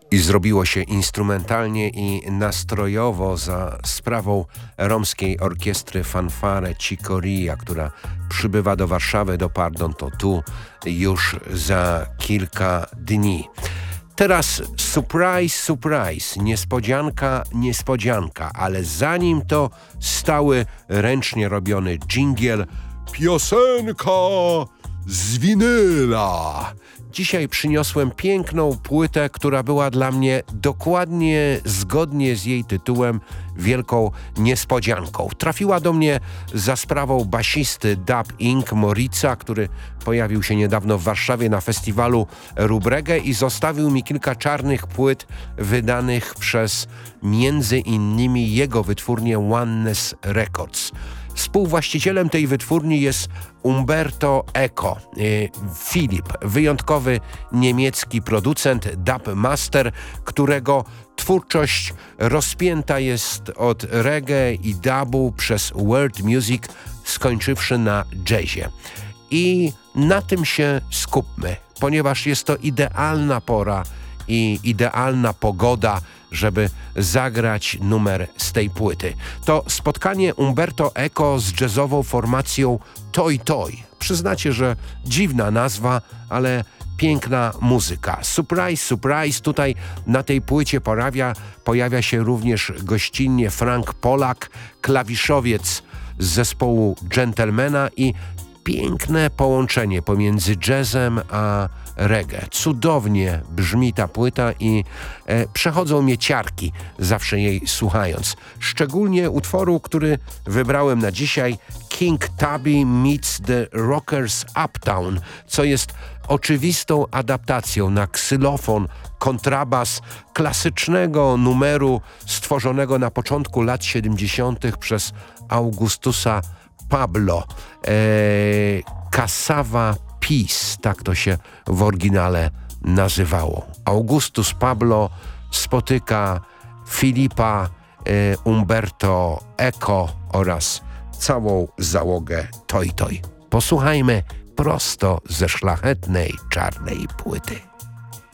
I zrobiło się instrumentalnie i nastrojowo za sprawą romskiej orkiestry Fanfare Cicoria, która przybywa do Warszawy, do Pardon to tu już za kilka dni. Teraz surprise, surprise, niespodzianka, niespodzianka, ale zanim to stały ręcznie robiony dżingiel piosenka z winyla. Dzisiaj przyniosłem piękną płytę, która była dla mnie dokładnie zgodnie z jej tytułem wielką niespodzianką. Trafiła do mnie za sprawą basisty Dub Inc. Morica, który pojawił się niedawno w Warszawie na festiwalu Rubrege i zostawił mi kilka czarnych płyt wydanych przez między innymi jego wytwórnię Oneness Records. Współwłaścicielem tej wytwórni jest Umberto Eco, Filip, wyjątkowy niemiecki producent, dub master, którego twórczość rozpięta jest od reggae i dubu przez world music, skończywszy na jazzie. I na tym się skupmy, ponieważ jest to idealna pora i idealna pogoda, żeby zagrać numer z tej płyty. To spotkanie Umberto Eco z jazzową formacją Toy Toy. Przyznacie, że dziwna nazwa, ale piękna muzyka. Surprise, surprise, tutaj na tej płycie pojawia się również gościnnie Frank Polak, klawiszowiec z zespołu Gentlemana i piękne połączenie pomiędzy jazzem a reggae. Cudownie brzmi ta płyta i przechodzą mnie ciarki zawsze jej słuchając. Szczególnie utworu, który wybrałem na dzisiaj, King Tubby meets the Rockers Uptown, co jest oczywistą adaptacją na ksylofon, kontrabas klasycznego numeru stworzonego na początku lat 70. przez Augustusa Pablo. Cassava Peace, tak to się w oryginale nazywało. Augustus Pablo spotyka Filipa, Umberto Eco oraz całą załogę Toy Toy. Posłuchajmy prosto ze szlachetnej czarnej płyty.